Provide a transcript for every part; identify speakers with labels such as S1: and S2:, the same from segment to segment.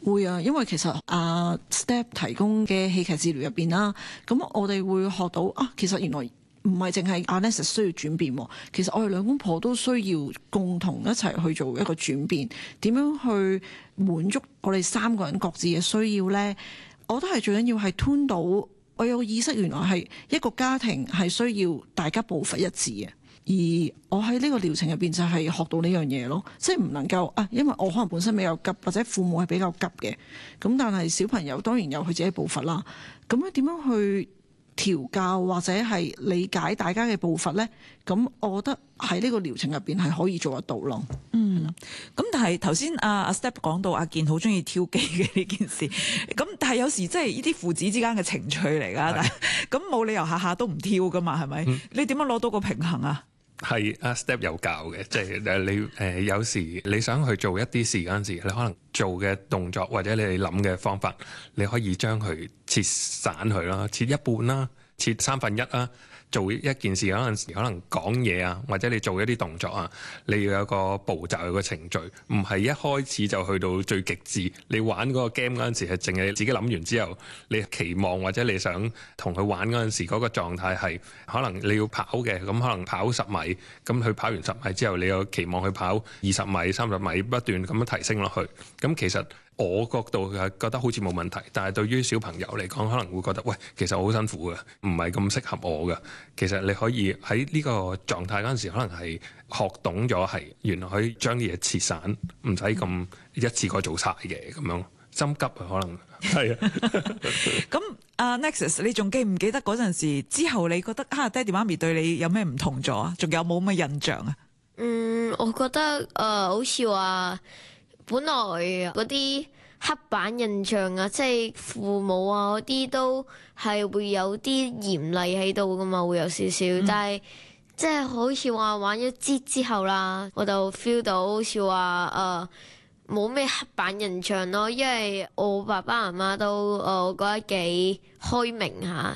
S1: 會啊，因為其實Step 提供嘅戲劇治療入邊啦，咁我哋會學到其實原來唔係淨係Nexus 需要轉變，其實我哋兩公婆都需要共同一齊去做一個轉變，點樣去滿足我哋3個人各自嘅需要呢？我覺得係最緊要係 tune 到我有意識，原來係一個家庭係需要大家步伐一致嘅。而我喺呢個療程入邊就係學到呢樣嘢咯，即係唔能夠因為我可能本身比較急，或者父母係比較急嘅，咁但係小朋友當然有佢自己步伐啦。咁樣點樣去調教或者係理解大家嘅步伐呢？咁我覺得喺呢個療程入邊係可以做得到咯。
S2: 咁但係頭先阿 Step 講到阿健好中意挑機嘅呢件事，咁但係有時即係呢啲父子之間嘅情趣嚟㗎，但係咁冇理由下下都唔挑㗎嘛，係咪？你點樣攞到個平衡啊？
S3: 係阿 Step 有教嘅，即係你有時你想去做一啲事嗰陣時，你可能做嘅動作或者你諗嘅方法，你可以將佢切散佢啦，切一半啦，切1/3啦。做一件事嗰陣時，可能講嘢啊，或者你做一啲動作啊，你要有個步驟，有個程序，唔係一開始就去到最極致。你玩嗰個 game 嗰陣時係淨係自己諗完之後，你期望或者你想同佢玩嗰陣時嗰個狀態係可能你要跑嘅，咁可能跑10米，咁佢跑完10米之後，你有期望佢跑20米、30米，不斷咁樣提升落去。咁其實我角度係覺得好似冇問題，但係對於小朋友嚟講，可能會覺得喂，其實好辛苦嘅，唔係咁適合我嘅。其實你可以喺呢個狀態嗰陣時，可能係學懂咗係原來可以將啲嘢切散，唔使咁一次過做晒嘅咁樣。心急可能係啊。
S2: 咁Nexus， 你仲記唔記得嗰陣時之後，你覺得爹哋媽咪對你有咩唔同咗啊？仲有冇乜印象啊？
S4: 我覺得好似話本來嗰啲刻板印象啊，即係父母啊嗰啲都係會有啲嚴厲喺度噶嘛，會有少少。但係即係好似話玩咗節之後啦，我就 feel 到好似話冇咩刻板印象咯，因為我爸爸媽媽都我覺得幾開明下，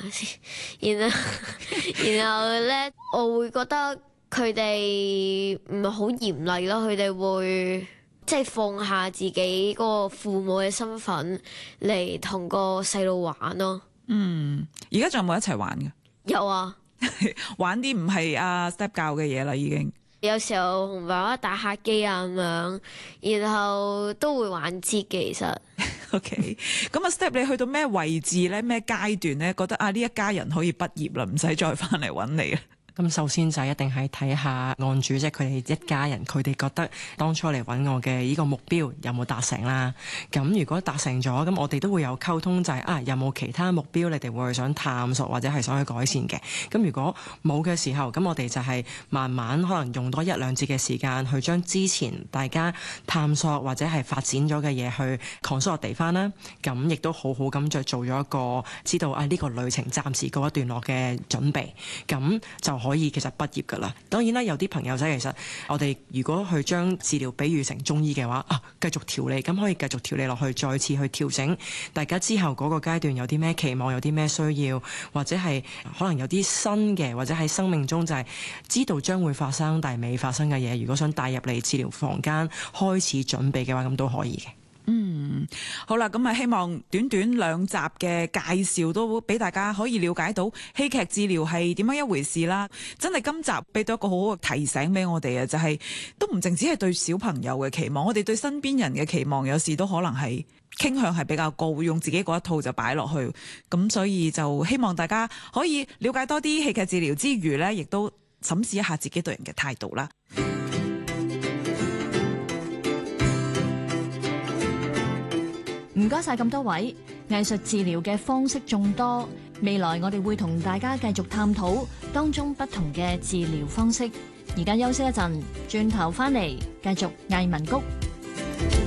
S4: 然後咧我會覺得佢哋唔係好嚴厲咯，佢哋會即係放下自己嗰個父母嘅身份嚟同個細路玩咯。
S2: 而家仲有冇一齊玩嘅？
S4: 有啊。
S2: 玩啲唔係阿 Step 教嘅嘢啦，已經。
S4: 有時候同爸爸打下機啊咁樣，然後都會玩節嘅其實。
S2: OK， 咁阿 Step 你去到咩位置咧？咩階段咧？覺得呢一家人可以畢業啦，唔使再翻嚟揾你啦。
S5: 咁首先就一定係睇下案主，即係佢哋一家人，佢哋覺得當初嚟揾我嘅呢個目標有冇達成啦。咁如果達成咗，咁我哋都會有溝通，就係有冇其他目標你哋會想探索或者係想去改善嘅。咁如果冇嘅時候，咁我哋就係慢慢可能用多1-2節嘅時間去將之前大家探索或者係發展咗嘅嘢去 consolidate 翻啦。咁亦都好好咁再做咗一個知道呢個旅程暫時告一段落嘅準備，咁就可以其實畢業㗎啦。當然啦，有啲朋友仔其實我哋如果去將治療比喻成中醫嘅話，繼續調理，咁可以繼續調理落去，再次去調整大家之後嗰個階段有啲咩期望，有啲咩需要，或者係可能有啲新嘅，或者喺生命中就係知道將會發生但係未發生嘅嘢，如果想帶入嚟治療房間開始準備嘅話，咁都可以嘅。
S2: 好啦，咁希望短短2集嘅介紹都俾大家可以了解到戲劇治療係點樣一回事啦。真係今集俾到一個好好嘅提醒俾我哋啊，就係都唔淨止係對小朋友嘅期望，我哋對身邊人嘅期望有時都可能係傾向係比較高，會用自己嗰一套就擺落去。咁所以就希望大家可以了解多啲戲劇治療之餘呢，亦都審視一下自己對人嘅態度啦。
S6: 唔該晒咁多位，藝術治療嘅方式眾多，未來我哋會同大家繼續探討當中不同嘅治療方式。而家休息一陣，轉頭翻嚟繼續藝文谷。